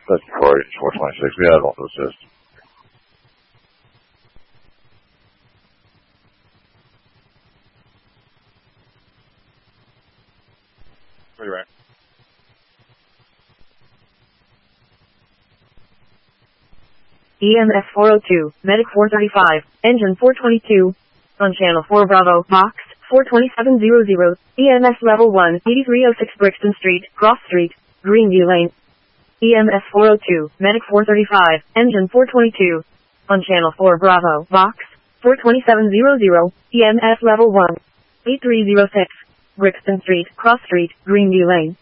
That's Detroit, 426. We had one to assist. Where you at? EMS 402, Medic 435, Engine 422, on Channel 4 Bravo, Box 42700, EMS Level 1, 8306 Brixton Street, Cross Street, Greenview Lane. EMS 402, Medic 435, Engine 422, on Channel 4 Bravo, Box 42700, EMS Level 1, 8306, Brixton Street, Cross Street, Greenview Lane.